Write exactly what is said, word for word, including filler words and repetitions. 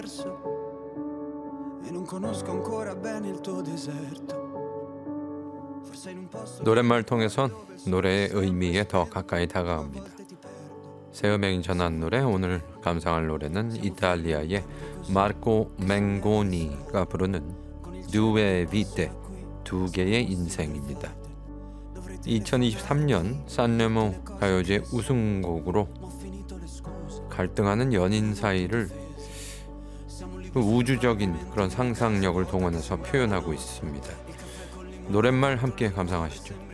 노랫말 통해선 노래의 의미에 더 가까이 다가갑니다. 새 음행이 전한 노래, 오늘 감상할 노래는 이탈리아의 마르코 맹고니가 부르는 Due Vite, 두 개의 인생입니다. 이천이십삼 년 산레모 가요제 우승곡으로 갈등하는 연인 사이를 그 우주적인 그런 상상력을 동원해서 표현하고 있습니다. 노랫말 함께 감상하시죠.